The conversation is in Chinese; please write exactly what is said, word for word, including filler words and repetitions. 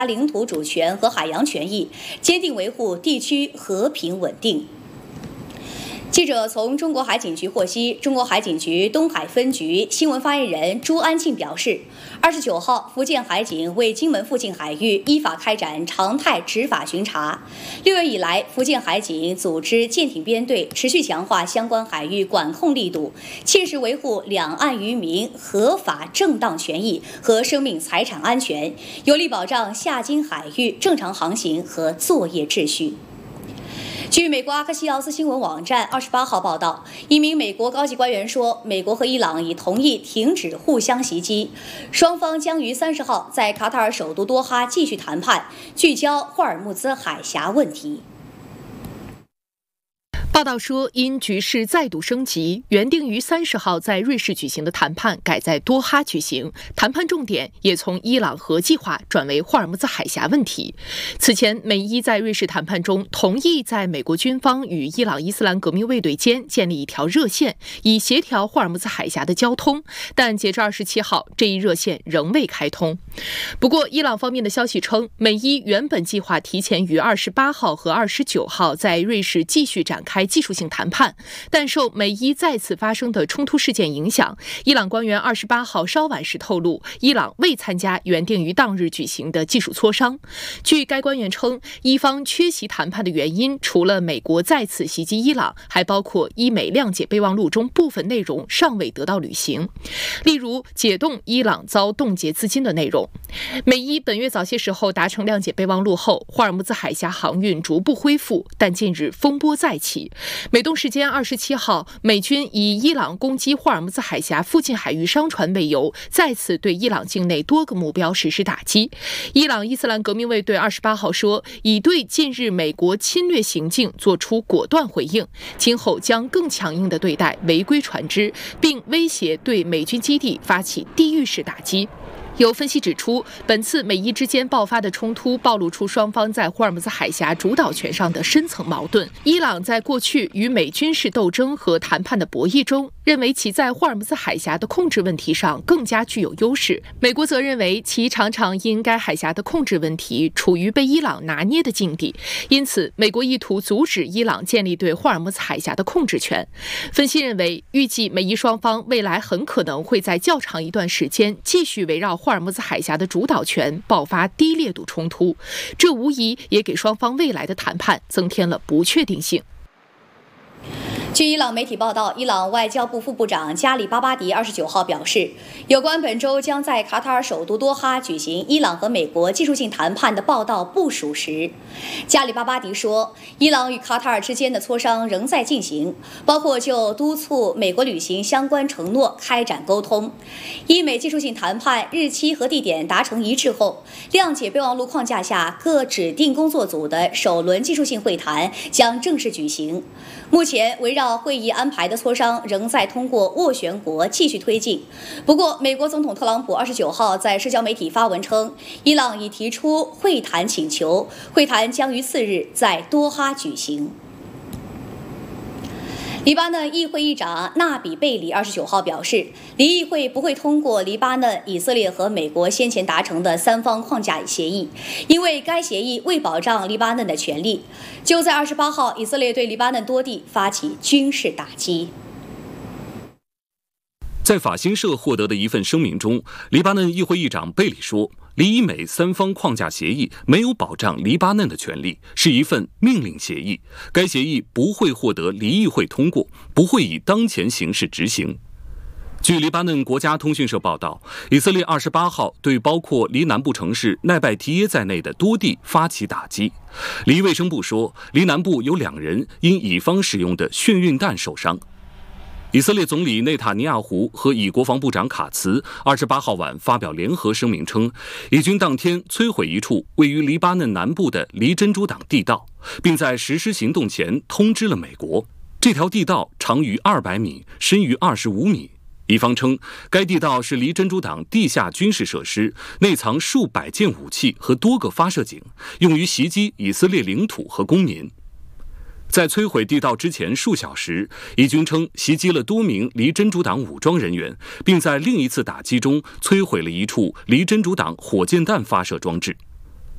领土主权和海洋权益，坚定维护地区和平稳定。记者从中国海警局获悉，中国海警局东海分局新闻发言人朱安庆表示，二十九号，福建海警为金门附近海域依法开展常态执法巡查。六月以来，福建海警组织舰艇编队，持续强化相关海域管控力度，切实维护两岸渔民合法正当权益和生命财产安全，有力保障下金海域正常航行和作业秩序。据美国阿克西奥斯新闻网站二十八号报道，一名美国高级官员说，美国和伊朗已同意停止互相袭击，双方将于三十号在卡塔尔首都多哈继续谈判，聚焦霍尔木兹海峡问题。 报道说，因局势再度升级，原定于三十号在瑞士举行的谈判改在多哈举行，谈判重点也从伊朗核计划转为霍尔木兹海峡问题。此前，美伊在瑞士谈判中同意在美国军方与伊朗伊斯兰革命卫队间建立一条热线，以协调霍尔木兹海峡的交通，但截至二十七号，这一热线仍未开通。不过，伊朗方面的消息称，美伊原本计划提前于二十八号和二十九号在瑞士继续展开技术性谈判，但受美伊再次发生的冲突事件影响，伊朗官员二十八号稍晚时透露，伊朗未参加原定于当日举行的技术磋商。据该官员称，伊方缺席谈判的原因，除了美国再次袭击伊朗，还包括伊美谅解备忘录中部分内容尚未得到履行，例如解冻伊朗遭冻结资金的内容。美伊本月早些时候达成谅解备忘录后，霍尔木兹海峡航运逐步恢复，但近日风波再起。美东时间二十七号，美军以伊朗攻击霍尔木兹海峡附近海域商船为由，再次对伊朗境内多个目标实施打击。伊朗伊斯兰革命卫队二十八号说，已对近日美国侵略行径作出果断回应，今后将更强硬地对待违规船只，并威胁对美军基地发起地狱式打击。有分析指出，本次美伊之间爆发的冲突暴露出双方在霍尔木兹海峡主导权上的深层矛盾。伊朗在过去与美军事斗争和谈判的博弈中，认为其在霍尔木兹海峡的控制问题上更加具有优势。美国则认为其常常因该海峡的控制问题处于被伊朗拿捏的境地，因此美国意图阻止伊朗建立对霍尔木兹海峡的控制权。分析认为，预计美伊双方未来很可能会在较长一段时间继续围绕霍尔木兹海峡的主导权爆发低烈度冲突，这无疑也给双方未来的谈判增添了不确定性。 据伊朗媒体报道，伊朗外交部副部长加里巴巴迪二十九号表示，有关本周将在卡塔尔首都多哈举行伊朗和美国技术性谈判的报道不属实。加里巴巴迪说，伊朗与卡塔尔之间的磋商仍在进行，包括就督促美国履行相关承诺开展沟通。伊美技术性谈判日期和地点达成一致后，谅解备忘录框架下各指定工作组的首轮技术性会谈将正式举行。目前围绕会议安排的磋商仍在通过斡旋国继续推进。不过，美国总统特朗普二十九号在社交媒体发文称，伊朗已提出会谈请求，会谈将于次日在多哈举行。黎巴嫩议会议长纳比贝里二十九号表示，离议会不会通过黎巴嫩、以色列和美国先前达成的三方框架协议，因为该协议未保障黎巴嫩的权利。就在二十八号，以色列对黎巴嫩多地发起军事打击。 在法新社获得的一份声明中，黎巴嫩议会议长贝里说，黎以美三方框架协议没有保障黎巴嫩的权利，是一份命令协议，该协议不会获得黎议会通过，不会以当前形式执行。据黎巴嫩国家通讯社报道，以色列二十八号对包括黎南部城市奈拜提耶在内的多地发起打击。黎卫生部说，黎南部有两人因以方使用的眩晕弹受伤。以色列总理内塔尼亚胡和以国防部长卡茨二十八号晚发表联合声明称，以军当天摧毁一处位于黎巴嫩南部的黎真主党地道，并在实施行动前通知了美国。这条地道长于二百米，深于二十五米。以方称，该地道是黎真主党地下军事设施，内藏数百件武器和多个发射井，用于袭击以色列领土和公民。在摧毁地道之前数小时，以军称袭击了多名黎真主党武装人员，并在另一次打击中摧毁了一处黎真主党火箭弹发射装置。